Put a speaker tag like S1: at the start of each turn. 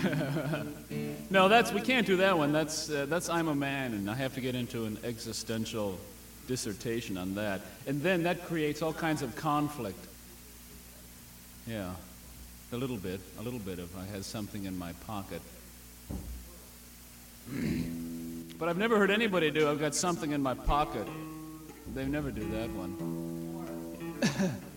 S1: No, we can't do that one. That's I'm a man, and I have to get into an existential dissertation on that. And then that creates all kinds of conflict. Yeah, a little bit of I had something in my pocket. But I've never heard anybody do I've got something in my pocket. They never do that one.